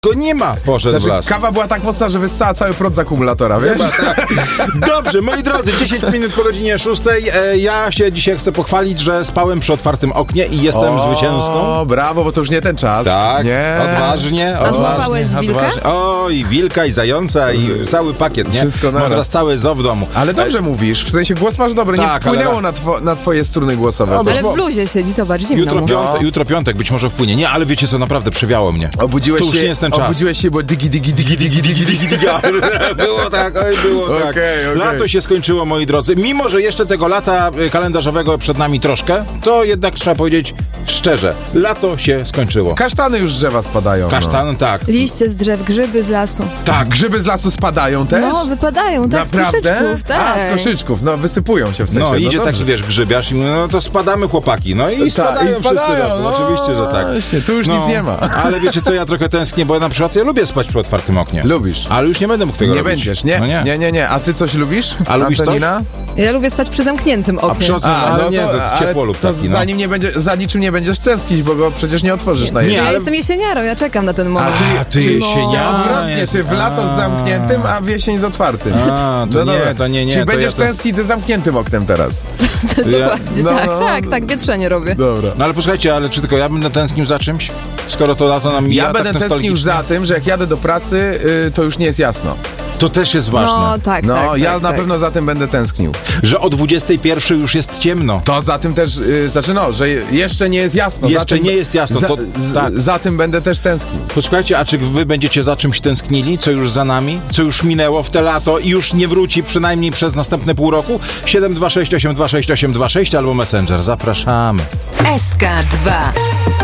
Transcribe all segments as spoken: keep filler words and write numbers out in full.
Go nie ma, poszedł Znaczy, w las. kawa była tak mocna, że wyssała cały prąd z akumulatora, wiesz? Chyba tak. Dobrze, moi drodzy, dziesięć minut po godzinie szóstej. E, ja się dzisiaj chcę pochwalić, że spałem przy otwartym oknie i jestem o, zwycięzcą. O, brawo, bo to już nie ten czas. Tak, nie. odważnie. A złapałeś wilka? O, i wilka, i zająca, i cały pakiet, nie? Wszystko naraz. Mam teraz cały zoo w domu. Ale dobrze mówisz, w sensie głos masz dobry, Tak, nie wpłynęło ale- na, two, na twoje struny głosowe. No, Ale w bluzie siedzi, zobacz, zimno Jutro, mu. piątek, jutro piątek, być może wpłynie. Nie, ale wiecie co, naprawdę przewiało mnie. Obudziłeś To już się, nie jest ten czas. obudziłeś się, bo digi, digi, digi, digi, digi, digi, digi. Było tak, oj, było tak. Okej, okej. Lato się skończyło, moi drodzy. Mimo że jeszcze tego lata y, kalendarzowego przed nami troszkę, to jednak trzeba powiedzieć szczerze, lato się skończyło. Kasztany już z drzewa spadają. Kasztan, tak. Liście z drzew, grzyby z lasu. Tak. Grzyby z lasu spadają też? No, wypadają, tak, z Naprawdę? koszyczków, tak. A, z koszyczków, no wysypują się w sensie. No, idzie dobrze. taki, wiesz, grzybiarz i mówi, no to spadamy, chłopaki. No i Ta, spadają, i spadają, wszyscy razem. no, Oczywiście, że tak. Właśnie, tu już No, nic nie ma. Ale wiecie co, ja trochę tęsknię, bo ja na przykład ja lubię spać przy otwartym oknie. Lubisz. Ale już nie będę mógł tego Nie robić. będziesz, nie? No nie. nie, nie, nie. A ty coś lubisz? A lubisz coś? Antonina? Ja lubię spać przy zamkniętym A oknie. przy otwartym, ale nie, to ale ciepłolub to taki, no. za nim nie będzie, za niczym nie będziesz tęsknić, bo go przecież nie otworzysz na Nie, jesień. Ja ale- jestem jesieniarą, ja czekam na ten moment. A, ty jesieniara. Odwrotnie, ty w lato z zamkniętym, a w jesień z otwartym. A, to No nie, dobra. to nie, nie. Czyli to będziesz ja to... tęsknić ze zamkniętym oknem teraz. Dokładnie, No, tak, no, tak, no. tak, wietrzenie robię. Dobra. No ale posłuchajcie, ale czy tylko ja będę tęsknił za czymś? Skoro to lato nam mija Ja tak będę tęsknił nostalgicznie. za tym, że jak jadę do pracy, y, to już nie jest jasno. To też jest ważne. No, tak, No, tak, ja tak, na tak. pewno za tym będę tęsknił. Że o dwudziestej pierwszej już jest ciemno. To za tym też, y, znaczy no, że jeszcze nie jest jasno. Jeszcze za tym, nie jest jasno, Za, to- z, tak. za tym będę też tęsknił. Posłuchajcie, a czy wy będziecie za czymś tęsknili, co już za nami, co już minęło w te lato i już nie wróci przynajmniej przez następne pół roku? siedem dwa sześć osiem dwa sześć osiem dwa sześć albo Messenger. Zapraszamy. S K dwa.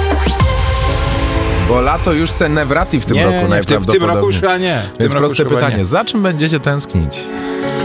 Bo lato już se nevraty w tym Nie, roku nie, w tym, w najprawdopodobniej. tym roku już chyba nie. W tym Więc roku proste już chyba pytanie, nie. za czym będziecie tęsknić?